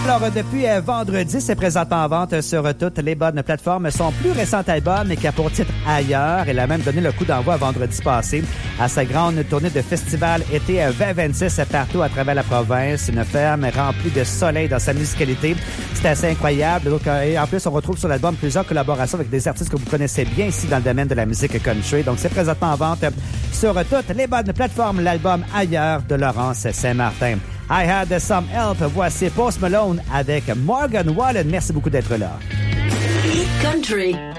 Alors, depuis vendredi, c'est présentement en vente sur toutes les bonnes plateformes. Son plus récent album, qui a pour titre Ailleurs, il a même donné le coup d'envoi vendredi passé à sa grande tournée de festival été 2026 partout à travers la province. Une ferme remplie de soleil dans sa musicalité. C'est assez incroyable. Donc, et en plus, on retrouve sur l'album plusieurs collaborations avec des artistes que vous connaissez bien ici dans le domaine de la musique country. Donc, c'est présentement en vente sur toutes les bonnes plateformes. L'album Ailleurs de Laurence Saint-Martin. I Had Some Help. Voici Post Malone avec Morgan Wallen. Merci beaucoup d'être là. Hit Country.